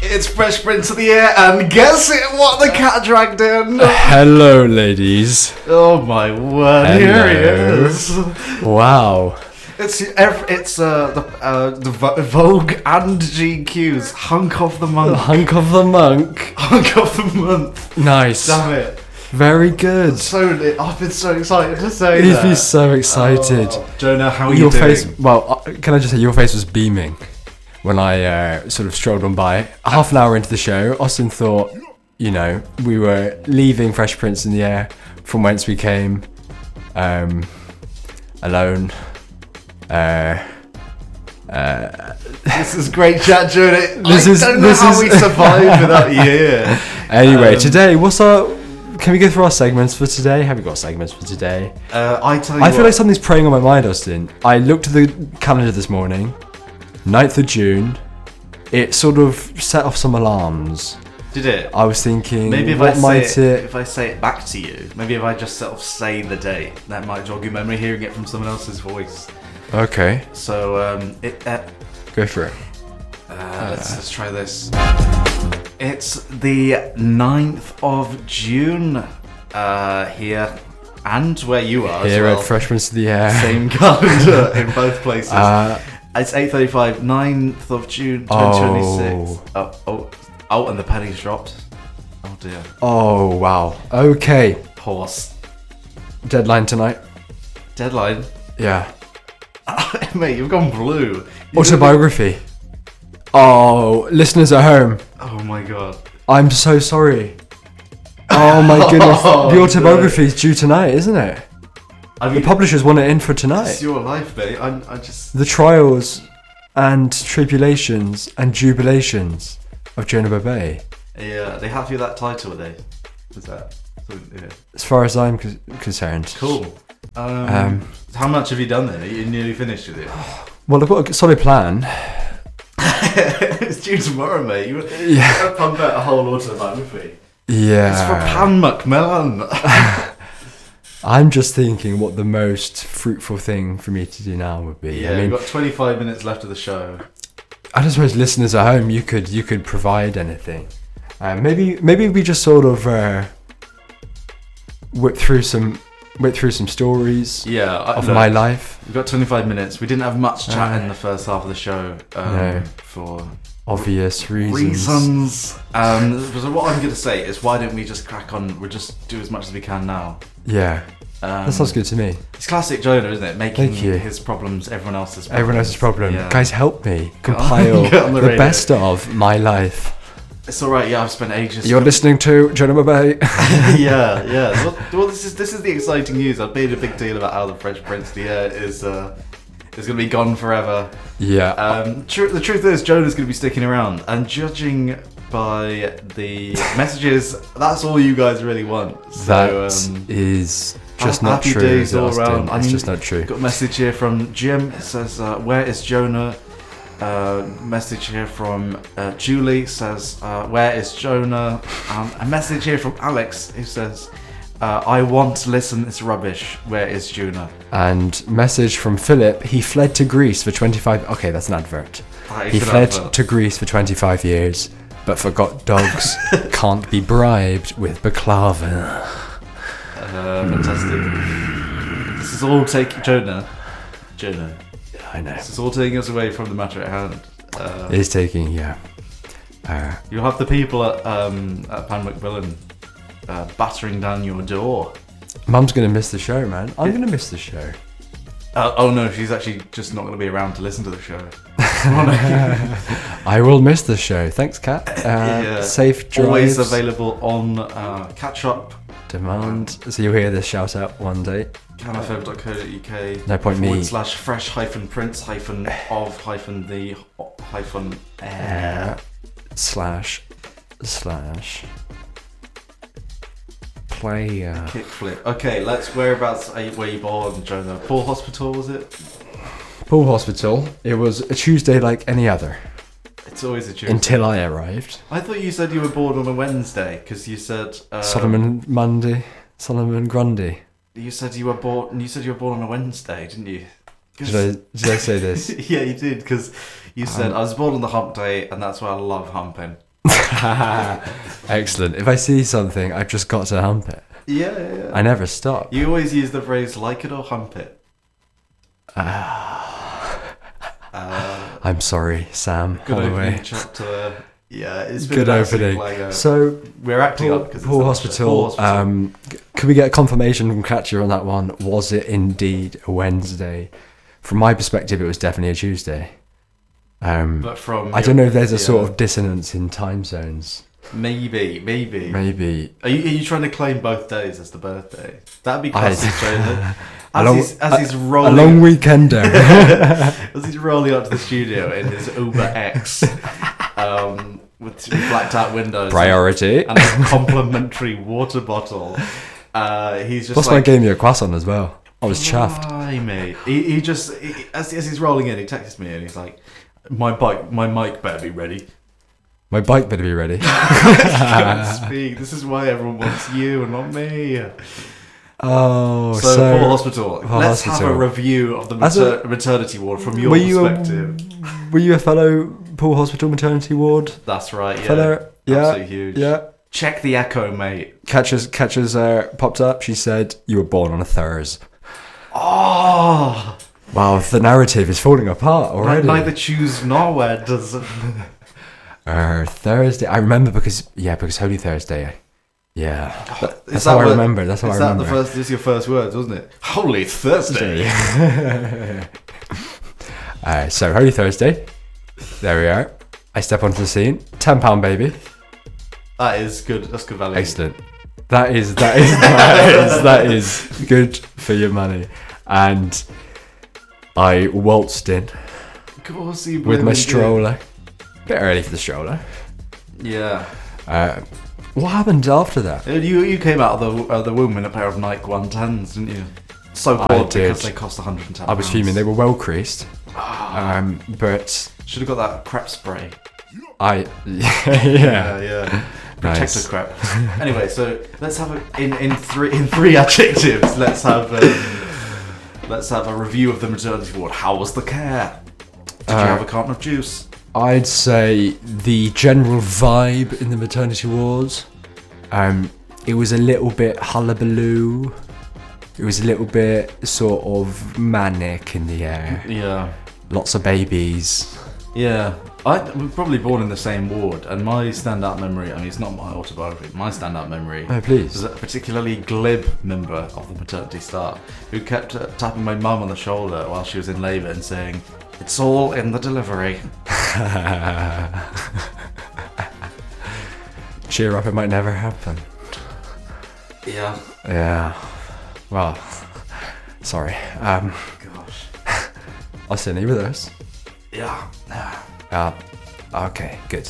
It's Fresh Prince of the Air, and guess it, what the cat dragged in? Hello, ladies. Oh my word! Hello. Here he is. Wow. It's the Vogue and GQ's Hunk of the Month. Hunk of the monk. Hunk of the Month. Nice. Damn it! Very good. I've been so excited to say You'd that. be so excited. Oh, Jonah, how are you Your doing? face. Well, can I just say your face was beaming when I sort of strolled on by. Half an hour into the show, Austin thought, we were leaving Fresh Prince in the Air from whence we came, alone. This is great chat, Jonah. I don't know this how is- we survived without you here. Anyway, today, can we go through our segments for today? Have we got segments for today? I tell you I feel like something's preying on my mind, Austin. I looked at the calendar this morning, 9th of June. It sort of set off some alarms. Did it? I was thinking, Maybe if what might it... if I say it back to you, maybe if I just sort of say the date, that might jog your memory, hearing it from someone else's voice. Okay, So go for it. let's try this. It's the 9th of June here and where you are Here as well. at Fresh Prince of the Air. Same calendar in both places. It's 8:35, 9th of June 2026. Oh, and the pennies dropped. Oh dear. Oh, wow. Okay. Horse. Deadline tonight. Deadline. Yeah. Mate, you've gone blue. Autobiography. Oh, listeners at home, Oh my god. I'm so sorry. Oh my goodness. Oh, The autobiography is due tonight, isn't it? I The mean, publishers want it in for it's tonight. your life, mate. I just. The trials and tribulations and jubilations of Jonah Bobet. Yeah, they happy with that title, are they? Was that? Yeah. As far as I'm concerned. Cool. How much have you done then? Are you nearly finished with it? Well, I've got a solid plan. It's due tomorrow, mate. You gotta pump out a whole autobiography. Yeah. It's for Pan Macmillan. I'm just thinking what the most fruitful thing for me to do now would be. Yeah, I mean, we've got 25 minutes left of the show. I just suppose listeners at home, you could provide anything. Maybe we just sort of whip through some stories of my life. We've got 25 minutes. We didn't have much chat in the first half of the show No. for Obvious reasons. So what I'm going to say is, why don't we just crack on? We'll just do as much as we can now. Yeah. That sounds good to me. It's classic Jonah, isn't it? Making Thank you. his problems everyone else's problems. Everyone else's problem. Yeah. Guys, help me compile Get on the the radio. best of my life. It's alright, yeah, I've spent ages... You're listening to Jonah Bobet. yeah. Well, this is the exciting news. I've made a big deal about how the Fresh Prince of the Air is going to be gone forever. Yeah. The truth is, Jonah's going to be sticking around, and judging by the messages, that's all you guys really want. That So, is just not happy true. days is it, all Austin? around. It's just not true. Got a message here from Jim. It says, "Where is Jonah?" Message here from Julie says, "Where is Jonah?" A message here from Alex who says, "I want to listen. It's rubbish. Where is Jonah?" And message from Philip, he fled to Greece for 25... Okay, that's an advert. That is He an fled advert. to Greece for 25 years, but forgot dogs can't be bribed with baklava. Fantastic. This is all taking Jonah. I know. This is all taking us away from the matter at hand. It is taking, yeah. You'll have the people at Pan Macmillan battering down your door. Mum's going to miss the show, man. I'm going to miss the show. Oh no, she's actually just not going to be around to listen to the show. I will miss the show. Thanks, Kat. Yeah. Safe drives. Always available on Catch Up. Demand. So you'll hear this shout out one day. canfm.co.uk. No point me. / fresh -prince -of -the -air. Slash player. Kickflip. Okay, whereabouts were you born, Jonah? Paul Hospital, was it? Pool Hospital. It was a Tuesday like any other. It's always a Tuesday. Until I arrived. I thought you said you were born on a Wednesday, because you said... Solomon Grundy. You said you were born on a Wednesday, didn't you? Did I say this? Yeah, you did, because you said, I was born on the hump day, and that's why I love humping. Excellent. If I see something, I've just got to hump it. Yeah. I never stop. You always use the phrase "like it or hump it." I'm sorry, Sam. Good Holloway. opening chapter. Yeah, it's been Good an absolute opening. lagger. So, We're acting up because Pool Hospital. Could we get confirmation from Catcher on that one? Was it indeed a Wednesday? From my perspective, it was definitely a Tuesday. But from I don't know if there's a sort of dissonance in time zones. maybe. Are you trying to claim both days as the birthday? That'd be classic, Jonah. As he's rolling, a long weekender. as he's rolling up to the studio in his Uber X, with blacked out windows, Priority. and a complimentary water bottle. He's just Plus, like, I gave me a croissant as well. I was chuffed. Blimey. He just as he's rolling in, he texts me and he's like, my mic better be ready. My bike better be ready. Can't speak. This is why everyone wants you and not me. Oh, So Pool Hospital. Pool Let's Hospital. have a review of the maternity ward from your Were you perspective. Were you a fellow Pool Hospital maternity ward? That's right. Yeah. Fellow, yeah, Absolutely huge. yeah. Check the echo, mate. Catchers popped up. She said, "You were born on a Thursday." Oh, Wow, the narrative is falling apart already. neither choose nor where does. Thursday. I remember because Holy Thursday. Yeah, that's Is how that I what- remember. That's how I remember. This is your first words, wasn't it? Holy Thursday. So Holy Thursday. There we are. I step onto the scene. £10 baby. That is good. That's good value. Excellent. That is good for your money. And I waltzed in Of course you with my bloody stroller. Bit early for the stroller. did. Yeah. What happened after that? You came out of the womb in a pair of Nike 110s, didn't you? So I bored did. because they cost £110. I was fuming. They were well creased. But Should have got that crepe spray. yeah. Yeah. Nice. Protector crepe. Anyway, so let's have in three adjectives. Let's have a review of the maternity ward. How was the care? Did you have a carton of juice? I'd say the general vibe in the maternity wards, it was a little bit hullabaloo. It was a little bit sort of manic in the air. Yeah. Lots of babies. Yeah. I was probably born in the same ward, and my standout memory, I mean, it's not my autobiography, my standout memory Oh, please. was a particularly glib member of the maternity staff who kept tapping my mum on the shoulder while she was in labour and saying, "It's all in the delivery." Cheer up, it might never happen. Yeah. Yeah. Well, sorry. Gosh. Austin, are you with us? Yeah. Okay, good.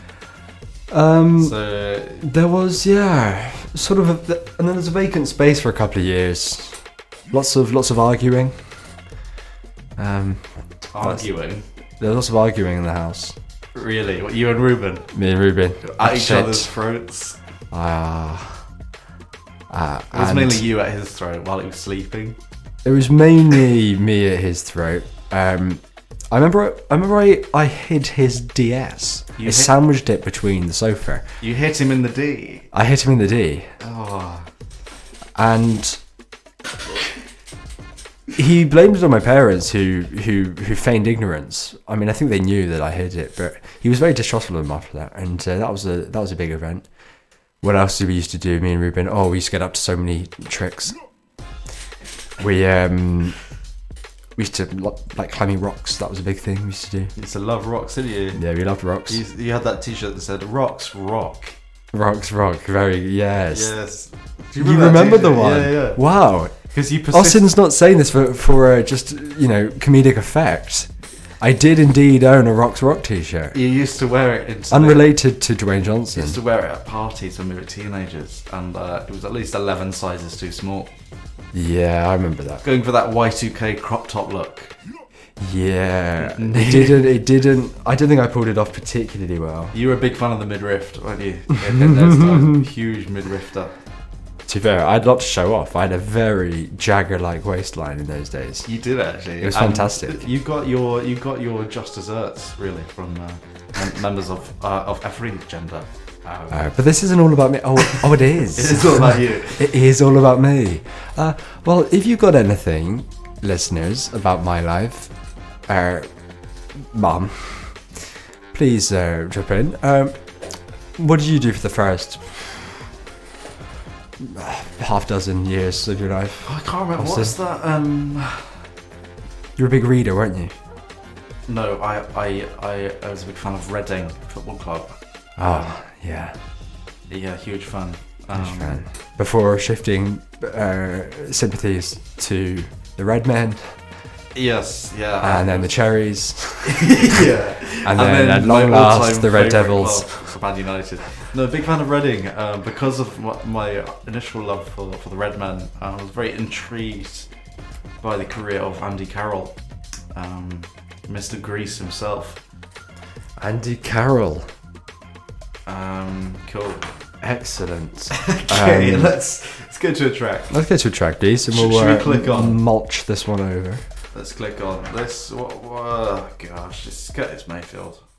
So There was, sort of, and then there's a vacant space for a couple of years. Lots of arguing. arguing. There was lots of arguing in the house. Really? What, you and Ruben? Me and Ruben. At each Shit. other's throats? It was and mainly you at his throat while he was sleeping. It was mainly me at his throat. I remember I hid his DS. I sandwiched it between the sofa. You hit him in the D. I hit him in the D. Oh. And he blamed it on my parents who feigned ignorance. I mean, I think they knew that I hid it, but he was very distrustful of them after that, and that was a big event. What else did we used to do, me and Ruben? Oh, we used to get up to so many tricks. We used to like climbing rocks. That was a big thing we used to do. You used to love rocks, didn't you? Yeah, we loved rocks. You had that T-shirt that said "Rocks Rock." Rocks rock. Very yes. Yes. Do You that remember the T-shirt? one? Yeah. Wow. Because you Austin's not saying this for just comedic effect. I did indeed own a Rocks Rock T-shirt, You used to wear it into unrelated to Dwayne You Johnson. used to wear it at parties when we were teenagers, and it was at least 11 sizes too small. Yeah, I remember that. Going for that Y2K crop top look. Yeah, it didn't. I don't think I pulled it off particularly well. You were a big fan of the midriff, weren't you? Hairstyle. Huge midrifter. To be fair, I'd love to show off. I had a very Jagger-like waistline in those days. You did actually. It was fantastic. You got your just desserts really from members of every gender. But this isn't all about me. Oh, it is. It is all about you. It is all about me. Well, if you've got anything, listeners, about my life, Mum, please drop in. What did you do for the first half dozen years of your life? I can't remember. What's that? You were a big reader, weren't you? No, I was a big fan of Reading Football Club. Yeah. Yeah, huge fan. Huge fan. Before shifting sympathies to the Redmen. Yes, yeah. And then the Cherries. Yeah. And then at long last, the Red Devils. Man United. No, big fan of Reading because of my initial love for the Redmen. I was very intrigued by the career of Andy Carroll, Mr. Grease himself. Andy Carroll. Cool. Excellent. Okay, let's go to a track. Let's go to a track, Dees, and Should we click on? Mulch this one over. Let's click on this. Oh, gosh, it's Curtis Mayfield.